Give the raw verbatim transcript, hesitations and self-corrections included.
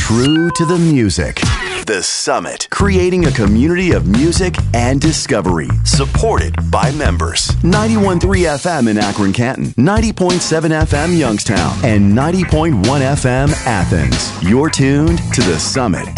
true to the music. The Summit, creating a community of music and discovery, supported by members. ninety-one point three F M in Akron, Canton, ninety point seven F M Youngstown, and ninety point one F M Athens. You're tuned to The Summit